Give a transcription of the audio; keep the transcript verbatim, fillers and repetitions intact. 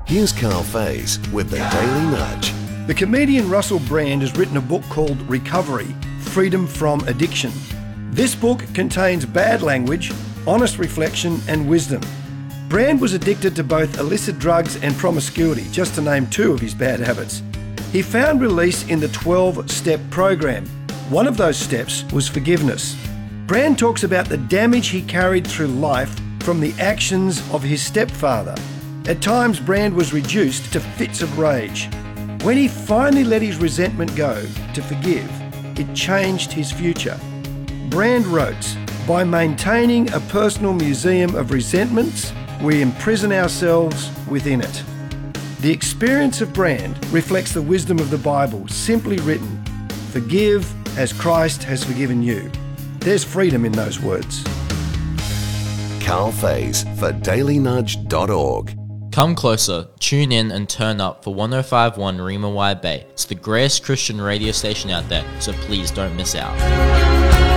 Here's Carl Faze with the Daily Nudge. The comedian Russell Brand has written a book called Recovery, Freedom from Addiction. This book contains bad language, honest reflection and wisdom. Brand was addicted to both illicit drugs and promiscuity, just to name two of his bad habits. He found release in the twelve-step program. One of those steps was forgiveness. Brand talks about the damage he carried through life from the actions of his stepfather. At times, Brand was reduced to fits of rage. When he finally let his resentment go to forgive, it changed his future. Brand wrote, "By maintaining a personal museum of resentments, we imprison ourselves within it." The experience of Brand reflects the wisdom of the Bible, simply written, "Forgive as Christ has forgiven you." There's freedom in those words. Carl Faze for daily nudge dot org. Come closer, tune in and turn up for one oh five point one Rima Wide Bay. It's the greatest Christian radio station out there, so please don't miss out.